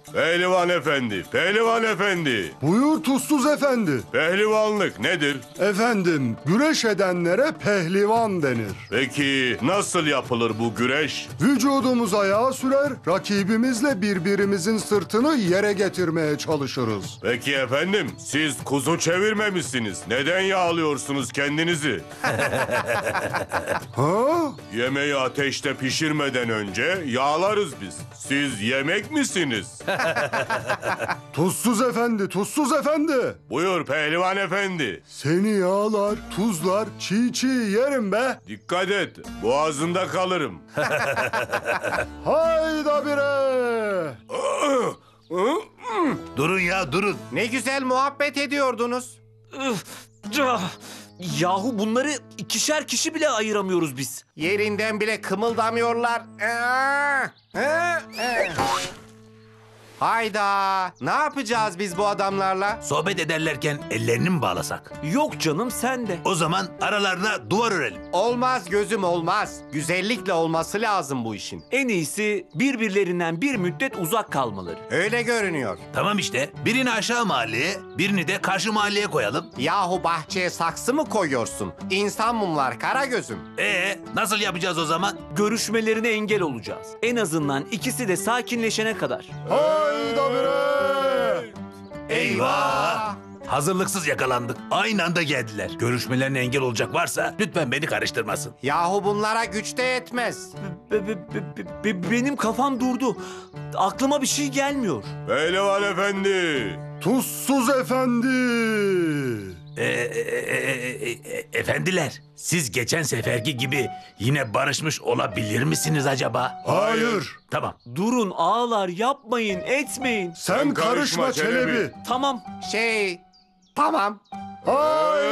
Pehlivan efendi, pehlivan efendi. Buyur Tuzsuz Efendi. Pehlivanlık nedir? Efendim, güreş edenlere pehlivan denir. Peki nasıl yapılır bu güreş? Vücudumuza yağ sürer, rakibimizle birbirimizin sırtını yere getirmeye çalışırız. Peki efendim, siz kuzu çevirmemişsiniz. Neden yağlıyorsunuz kendinizi? Ha? Yemeği ateşte pişirmeden önce yağlarız biz. Siz yemek misiniz? Tuzsuz Efendi, Tuzsuz Efendi. Buyur pehlivan efendi. Seni yağlar, tuzlar, çiğ çiğ yerim be. Dikkat et, boğazında kalırım. Hayda bire. Durun ya durun. Ne güzel muhabbet ediyordunuz. Yahu bunları ikişer kişi bile ayıramıyoruz biz. Yerinden bile kımıldamıyorlar. Hayda! Ne yapacağız biz bu adamlarla? Sohbet ederlerken ellerini mi bağlasak? Yok canım sen de. O zaman aralarına duvar örelim. Olmaz gözüm olmaz. Güzellikle olması lazım bu işin. En iyisi birbirlerinden bir müddet uzak kalmaları. Öyle görünüyor. Tamam işte. Birini aşağı mahalleye, birini de karşı mahalleye koyalım. Yahu bahçeye saksı mı koyuyorsun? İnsan mumlar kara gözüm. Nasıl yapacağız o zaman? Görüşmelerine engel olacağız. En azından ikisi de sakinleşene kadar. Hayda bire. Eyvah! Hazırlıksız yakalandık. Aynı anda geldiler. Görüşmelerine engel olacak varsa lütfen beni karıştırmasın. Yahu bunlara güç de yetmez. Benim kafam durdu. Aklıma bir şey gelmiyor. Pehlivan efendi. Tuzsuz Efendi. Efendiler, siz geçen seferki gibi yine barışmış olabilir misiniz acaba? Hayır. Tamam. Durun ağalar yapmayın etmeyin. Sen karışma Çelebi. Tamam. Tamam. Hayda